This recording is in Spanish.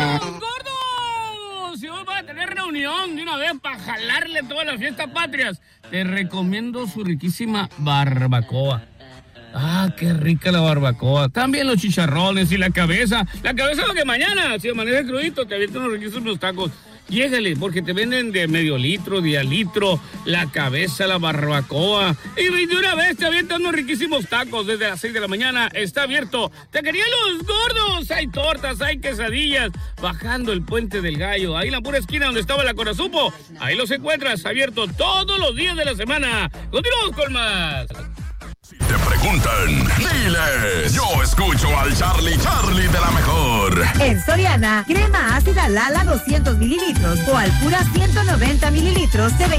¡Gordo! Si hoy vas a tener reunión de una vez para jalarle todas las fiestas patrias, te recomiendo su riquísima barbacoa. Ah, qué rica la barbacoa. También los chicharrones y la cabeza. La cabeza es lo que mañana, si amanece crudito, te avientan unos riquísimos tacos. Llégale, porque te venden de medio litro, de al litro, la cabeza, la barbacoa. Y de una vez te avientan unos riquísimos tacos desde las 6 de la mañana. Está abierto. ¡Te querían los gordos! Hay tortas, hay quesadillas. Bajando el Puente del Gallo, ahí en la pura esquina donde estaba la Corazupo. Ahí los encuentras, abierto todos los días de la semana. Continuamos con más. Te preguntan, diles, yo escucho al Charlie de la mejor. En Soriana, crema ácida Lala 200 mililitros o Alpura 190 mililitros de